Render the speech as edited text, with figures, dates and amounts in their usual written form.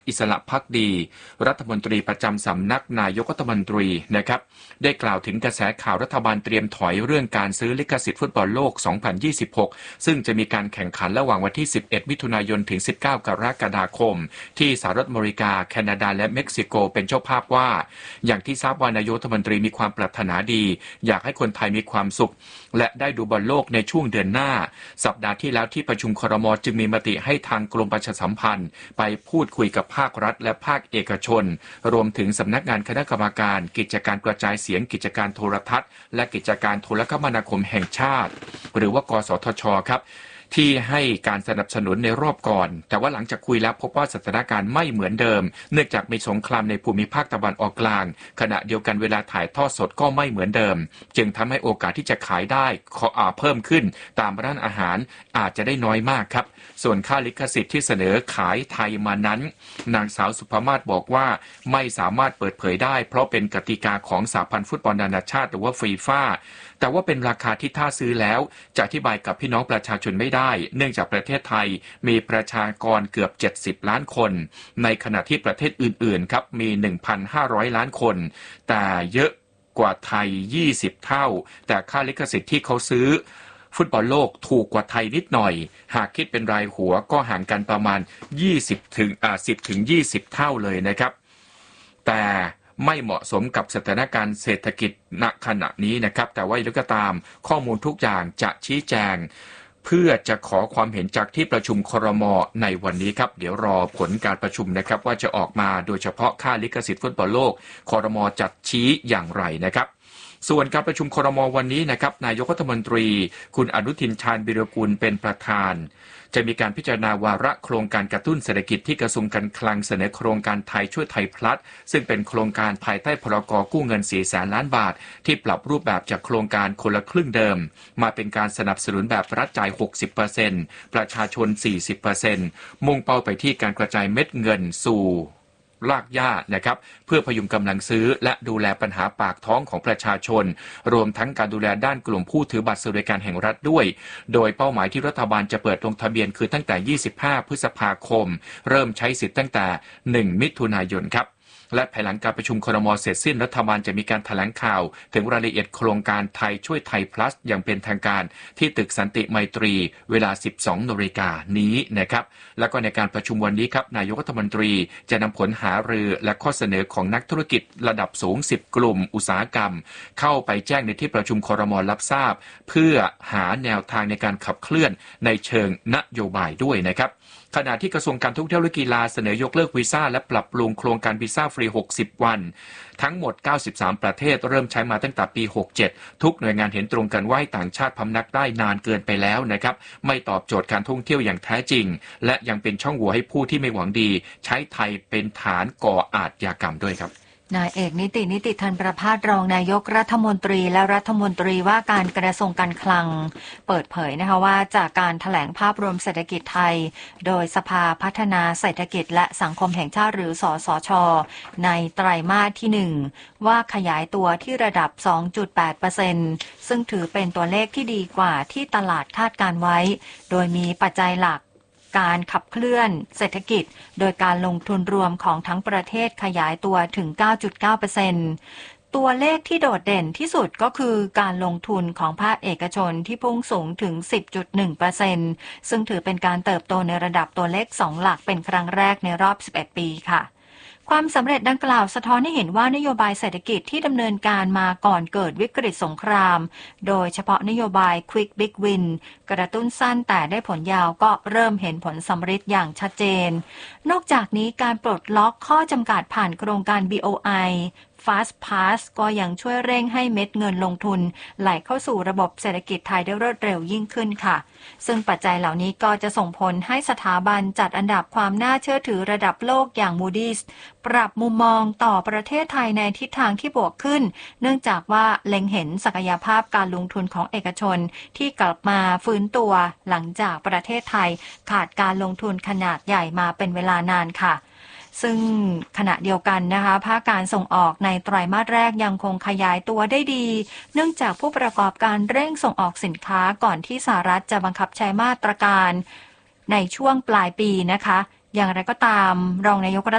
อิสระภักดีรัฐมนตรีประจำสำนักนายกรัฐมนตรีนะครับได้กล่าวถึงกระแสข่าวรัฐบาลเตรียมถอยเรื่องการซื้อลิขสิทธิ์ฟุตบอลโลก 2026 ซึ่งจะมีการแข่งขันระหว่างวันที่ 11 มิถุนายน ถึง 19 กรกฎาคมที่สหรัฐอเมริกาแคนาดาและเม็กซิโกเป็นเจ้าภาพว่าอย่างที่ทราบว่านายกรัฐมนตรีมีความปรารถนาดีอยากให้คนไทยมีความสุขและได้ดูบอลโลกในช่วงเดือนหน้าสัปดาห์ที่แล้วที่ประชุมครม.จึงมีมติให้ทางกรมประชาสัมพันธ์ไปพูดคุยกับภาครัฐและภาคเอกชนรวมถึงสำนักงานคณะกรรมการกิจการกระจายเสียงกิจการโทรทัศน์และกิจการโทรคมนาคมแห่งชาติหรือว่ากสทช.ครับที่ให้การสนับสนุนในรอบก่อนแต่ว่าหลังจากคุยแล้วพบว่าสถานการณ์ไม่เหมือนเดิมเนื่องจากมีสงครามในภูมิภาคตะวันออกกลางขณะเดียวกันเวลาถ่ายทอดสดก็ไม่เหมือนเดิมจึงทำให้โอกาสที่จะขายได้เพิ่มขึ้นตามร้านอาหารอาจจะได้น้อยมากครับส่วนค่าลิขสิทธิ์ที่เสนอขายไทยมานั้นนางสาวสุภมาศบอกว่าไม่สามารถเปิดเผยได้เพราะเป็นกติกาของสหพันธ์ฟุตบอลนานาชาติหรือว่าฟีฟ่าแต่ว่าเป็นราคาที่ถ้าซื้อแล้วจะอธิบายกับพี่น้องประชาชนไม่ได้เนื่องจากประเทศไทยมีประชากรเกือบ70ล้านคนในขณะที่ประเทศอื่นๆครับมี 1,500 ล้านคนแต่เยอะกว่าไทย20เท่าแต่ค่าลิขสิทธิ์ที่เขาซื้อฟุตบอลโลกถูกกว่าไทยนิดหน่อยหากคิดเป็นรายหัวก็ห่างกันประมาณ10 ถึง 20 เท่าเลยนะครับแต่ไม่เหมาะสมกับสถานการณ์เศรษฐกิจณขณะนี้นะครับแต่ว่าอย่างไรก็ตามข้อมูลทุกอย่างจะชี้แจงเพื่อจะขอความเห็นจากที่ประชุมครม.ในวันนี้ครับเดี๋ยวรอผลการประชุมนะครับว่าจะออกมาโดยเฉพาะค่าลิขสิทธิ์ฟุตบอลโลกครม.จัดชี้อย่างไรนะครับส่วนการประชุมครม.วันนี้นะครับนายกรัฐมนตรีคุณอนุทินชาญวิรากูลเป็นประธานจะมีการพิจารณาวาระโครงการกระตุ้นเศรษฐกิจที่กระทรวงการคลังเสนอโครงการไทยช่วยไทยพลัสซึ่งเป็นโครงการภายใต้พรก.กู้เงิน 400,000 ล้านบาทที่ปรับรูปแบบจากโครงการคนละครึ่งเดิมมาเป็นการสนับสนุนแบบรัฐจ่าย 60% ประชาชน 40% มุ่งเป้าไปที่การกระจายเม็ดเงินสู่รากหญ้านะครับเพื่อพยุงกำลังซื้อและดูแลปัญหาปากท้องของประชาชนรวมทั้งการดูแลด้านกลุ่มผู้ถือบัตรสวัสดิการแห่งรัฐด้วยโดยเป้าหมายที่รัฐบาลจะเปิดลงทะเบียนคือตั้งแต่25พฤษภาคมเริ่มใช้สิทธิ์ตั้งแต่1มิถุนายนครับและภายหลังการประชุมครม.เสร็จสิ้นรัฐบาลจะมีการแถลงข่าวถึงรายละเอียดโครงการไทยช่วยไทยพลัสอย่างเป็นทางการที่ตึกสันติไมตรีเวลา 12 น.นี้นะครับแล้วก็ในการประชุมวันนี้ครับนายกรัฐมนตรีจะนำผลหารือและข้อเสนอของนักธุรกิจระดับสูง10กลุ่มอุตสาหกรรมเข้าไปแจ้งในที่ประชุมครม.รับทราบเพื่อหาแนวทางในการขับเคลื่อนในเชิงนโยบายด้วยนะครับขณะที่กระทรวงการท่องเที่ยวและกีฬาเสนอยกเลิกวีซ่าและปรับปรุงโครงการวีซ่าฟรี60วันทั้งหมด93ประเทศเริ่มใช้มาตั้งแต่ปี67ทุกหน่วยงานเห็นตรงกันว่าต่างชาติพำนักได้นานเกินไปแล้วนะครับไม่ตอบโจทย์การท่องเที่ยวอย่างแท้จริงและยังเป็นช่องโหว่ให้ผู้ที่ไม่หวังดีใช้ไทยเป็นฐานก่ออาชญากรรมด้วยครับนายเอกนิติธันประภาสรองนายกรัฐมนตรีและรัฐมนตรีว่าการกระทรวงการคลังเปิดเผยนะคะว่าจากการแถลงภาพรวมเศรษฐกิจไทยโดยสภาพัฒนาเศรษฐกิจและสังคมแห่งชาติหรือสสช.ในไตรมาสที่1ว่าขยายตัวที่ระดับ 2.8% ซึ่งถือเป็นตัวเลขที่ดีกว่าที่ตลาดคาดการไว้โดยมีปัจจัยหลักการขับเคลื่อนเศรษฐกิจโดยการลงทุนรวมของทั้งประเทศขยายตัวถึง 9.9%ตัวเลขที่โดดเด่นที่สุดก็คือการลงทุนของภาคเอกชนที่พุ่งสูงถึง 10.1% ซึ่งถือเป็นการเติบโตในระดับตัวเลข2หลักเป็นครั้งแรกในรอบ11ปีค่ะความสำเร็จดังกล่าวสะท้อนให้เห็นว่านโยบายเศรษฐกิจที่ดำเนินการมาก่อนเกิดวิกฤตสงครามโดยเฉพาะนโยบาย Quick Big Win กระตุ้นสั้นแต่ได้ผลยาวก็เริ่มเห็นผลสำฤทธิ์อย่างชัดเจนนอกจากนี้การปลดล็อกข้อจำกัดผ่านโครงการ BOI Fast Pass ก็ยังช่วยเร่งให้เม็ดเงินลงทุนไหลเข้าสู่ระบบเศรษฐกิจไทยได้รวดเร็วยิ่งขึ้นค่ะซึ่งปัจจัยเหล่านี้ก็จะส่งผลให้สถาบันจัดอันดับความน่าเชื่อถือระดับโลกอย่าง Moody's ปรับมุมมองต่อประเทศไทยในทิศทางที่บวกขึ้นเนื่องจากว่าเล็งเห็นศักยภาพการลงทุนของเอกชนที่กลับมาฟื้นตัวหลังจากประเทศไทยขาดการลงทุนขนาดใหญ่มาเป็นเวลานานค่ะซึ่งขณะเดียวกันนะคะภาคการส่งออกในไตรมาสแรกยังคงขยายตัวได้ดีเนื่องจากผู้ประกอบการเร่งส่งออกสินค้าก่อนที่สหรัฐจะบังคับใช้มาตรการในช่วงปลายปีนะคะอย่างไรก็ตามรองนายก